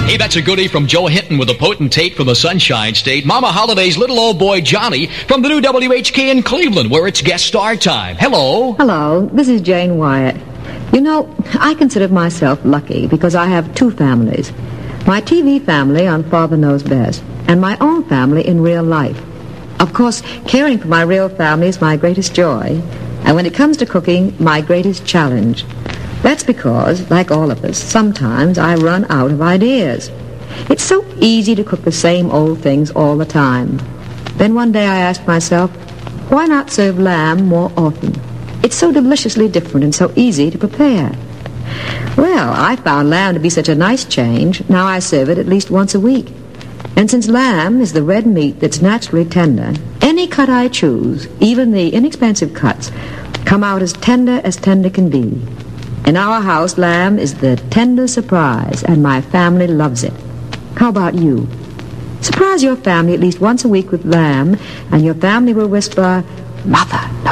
Hey, that's a goodie from Joe Hinton with a potentate from the Sunshine State. Mama Holiday's little old boy Johnny from the new WHK in Cleveland, where it's guest star time. Hello. Hello, this is Jane Wyatt. You know, I consider myself lucky because I have two families. My TV family on Father Knows Best, and my own family in real life. Of course, caring for my real family is my greatest joy, and when it comes to cooking, my greatest challenge. That's because, like all of us, sometimes I run out of ideas. It's so easy to cook the same old things all the time. Then one day I asked myself, why not serve lamb more often? It's so deliciously different and so easy to prepare. Well, I found lamb to be such a nice change, now I serve it at least once a week. And since lamb is the red meat that's naturally tender, any cut I choose, even the inexpensive cuts, come out as tender can be. In our house, lamb is the tender surprise, and my family loves it. How about you? Surprise your family at least once a week with lamb, and your family will whisper, "Mother